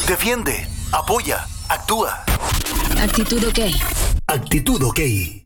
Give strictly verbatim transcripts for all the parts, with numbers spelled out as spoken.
defiende, apoya, actúa. Actitud OK. Actitud OK.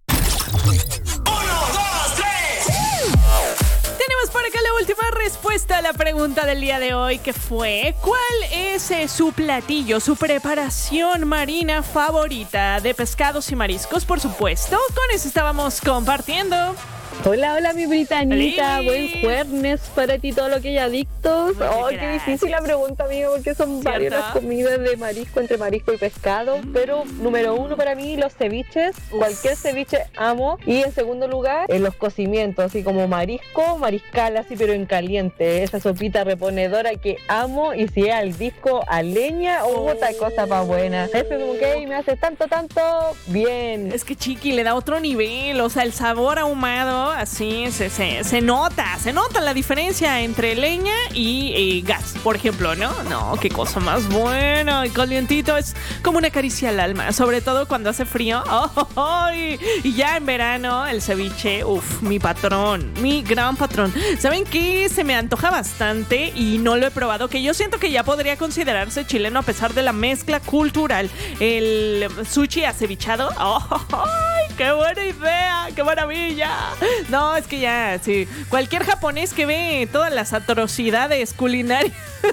Tenemos por acá la última respuesta a la pregunta del día de hoy, que fue: ¿cuál es eh, su platillo, su preparación marina favorita de pescados y mariscos? Por supuesto, con eso estábamos compartiendo. Hola, hola mi Britanita, ¡Hola! buen jueves para ti, todo lo que hay adictos. Oh, qué difícil la pregunta, amigo, porque son ¿Cierto? varias las comidas de marisco, entre marisco y pescado, mm. pero número uno para mí, los ceviches. Uf. Cualquier ceviche amo. Y en segundo lugar, eh, los cocimientos, así como marisco, mariscal, así pero en caliente, esa sopita reponedora que amo. Y si es al disco, a leña, oh, otra cosa pa' buena. Eso como que me hace tanto, tanto bien. Es que Chiqui le da otro nivel, o sea, el sabor ahumado, así se, se, se nota, se nota la diferencia entre leña y eh, gas, por ejemplo, ¿no? No, qué cosa más buena, y calientito, es como una caricia al alma, sobre todo cuando hace frío. Oh, oh, oh, y, y ya en verano, el ceviche, uff, mi patrón, mi gran patrón. ¿Saben qué? Se me antoja bastante y no lo he probado, que yo siento que ya podría considerarse chileno a pesar de la mezcla cultural. El sushi acevichado. Oh, oh, oh, ¡qué buena idea! ¡Qué maravilla! No, es que ya, sí. Cualquier japonés que ve todas las atrocidades culinarias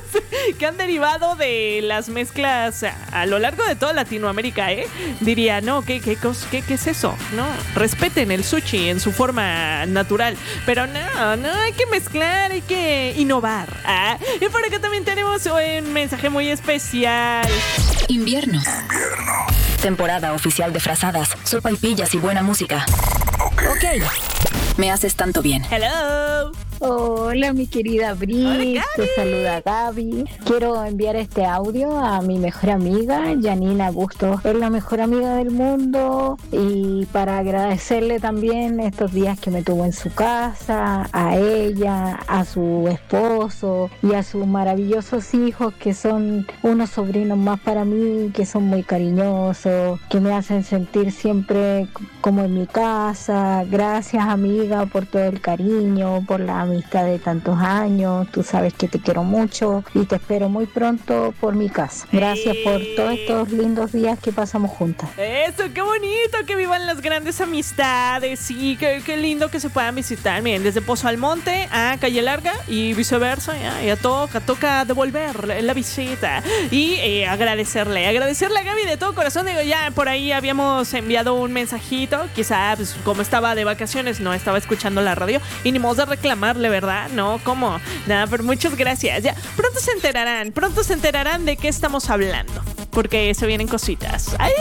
que han derivado de las mezclas a, a lo largo de toda Latinoamérica, ¿eh? Diría, no, ¿qué, qué, qué, qué es eso? No, respeten el sushi en su forma natural. Pero no, no, hay que mezclar, hay que innovar. Ah, y por acá también tenemos un mensaje muy especial. Invierno. Invierno. Temporada oficial de frazadas, sopaipillas y buena música. OK. OK. Me haces tanto bien. Hello. Hola mi querida Bri, te saluda Gaby. Quiero enviar este audio a mi mejor amiga, Janina Bustos. Es la mejor amiga del mundo, y para agradecerle también estos días que me tuvo en su casa, a ella, a su esposo y a sus maravillosos hijos, que son unos sobrinos más para mí, que son muy cariñosos, que me hacen sentir siempre como en mi casa. Gracias amiga por todo el cariño, por la amistad de tantos años. Tú sabes que te quiero mucho y te espero muy pronto por mi casa. Gracias por todos estos lindos días que pasamos juntas. Eso, qué bonito que vivan las grandes amistades. Sí, qué, qué lindo que se puedan visitar. Miren, desde Pozo Almonte a Calle Larga y viceversa. Ya, ya toca, toca devolver la visita y eh, agradecerle, agradecerle a Gaby de todo corazón. Digo, ya por ahí habíamos enviado un mensajito. Quizá, pues, como estaba de vacaciones, no estaba escuchando la radio y ni modo de reclamarle, ¿verdad? No, ¿cómo? Nada, pero muchas gracias. Ya, pronto se enterarán, pronto se enterarán de qué estamos hablando, porque se vienen cositas. ¡Ay!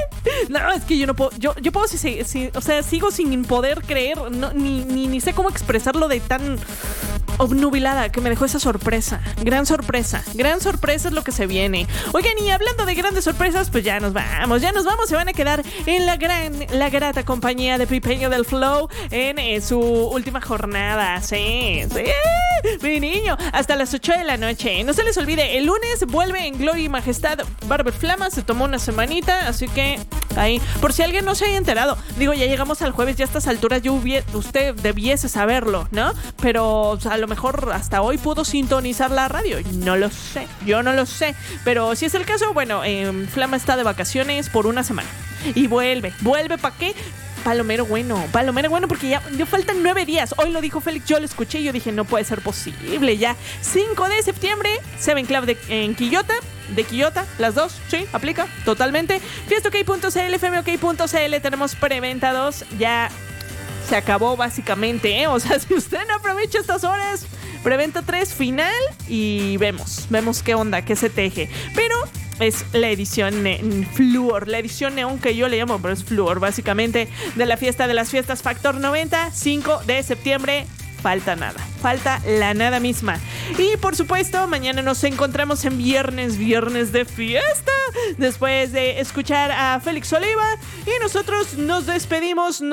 No, es que yo no puedo, yo, yo puedo, si, si, o sea, sigo sin poder creer, no, ni, ni, ni sé cómo expresarlo de tan obnubilada que me dejó esa sorpresa. Gran sorpresa, gran sorpresa es lo que se viene. Oigan, y hablando de grandes sorpresas, pues ya nos vamos, ya nos vamos, se van a quedar en la gran, la grata compañía de Pipeño del Flow en, en su última jornada. Sí, sí, mi niño, hasta las ocho de la noche. No se les olvide, el lunes vuelve en Gloria y Majestad Barber Flama, se tomó una semanita, así que ahí, por si alguien no se haya enterado, digo, ya llegamos al jueves, ya a estas alturas yo hubiera, usted debiese saberlo, ¿no? Pero o sea, a lo mejor hasta hoy pudo sintonizar la radio, no lo sé, yo no lo sé, pero si es el caso, bueno, eh, Flama está de vacaciones por una semana y vuelve, vuelve ¿para qué? Palomero bueno, palomero bueno, porque ya, ya faltan nueve días. Hoy lo dijo Félix, yo lo escuché y yo dije, no puede ser posible. Ya, cinco de septiembre, Seven Club de, en Quillota, de Quillota, las dos, sí, aplica totalmente. Fiesta OK punto C L, F M OK punto C L, tenemos preventa dos, ya se acabó básicamente, ¿eh? O sea, si usted no aprovecha estas horas, preventa tres, final, y vemos, vemos qué onda, qué se teje. Pero es la edición ne- Fluor, la edición neón que yo le llamo, pero es Fluor, básicamente, de la fiesta de las fiestas Factor noventa, cinco de septiembre. Falta nada, falta la nada misma. Y por supuesto, mañana nos encontramos en viernes, viernes de fiesta, después de escuchar a Félix Oliva, y nosotros nos despedimos.